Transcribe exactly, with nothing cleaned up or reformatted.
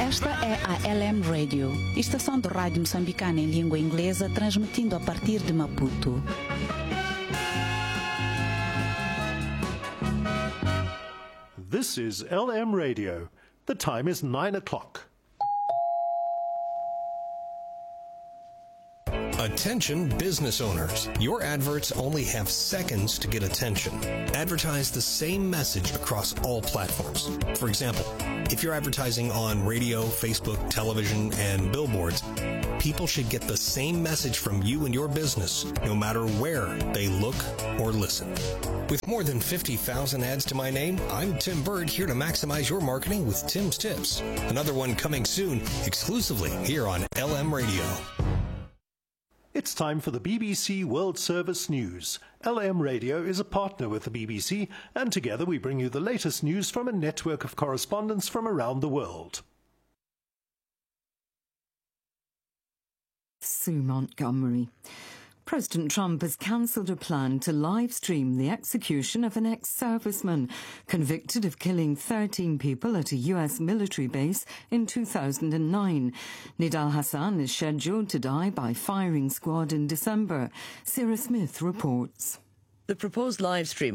Esta é a L M Radio, estação de rádio moçambicana em língua inglesa, transmitindo a partir de Maputo. This is L M Radio. The time is nine o'clock. Attention business owners. Your adverts only have seconds to get attention. Advertise the same message across all platforms. For example, if you're advertising on radio, Facebook, television, and billboards, people should get the same message from you and your business, no matter where they look or listen. With more than fifty thousand ads to my name, I'm Tim Bird, here to maximize your marketing with Tim's Tips. Another one coming soon, exclusively here on L M Radio. It's time for the B B C World Service News. L M Radio is a partner with the B B C, and together we bring you the latest news from a network of correspondents from around the world. Sue Montgomery. President Trump has cancelled a plan to live stream the execution of an ex-serviceman convicted of killing thirteen people at a U S military base in two thousand nine. Nidal Hassan is scheduled to die by firing squad in December. Sarah Smith reports. The proposed live stream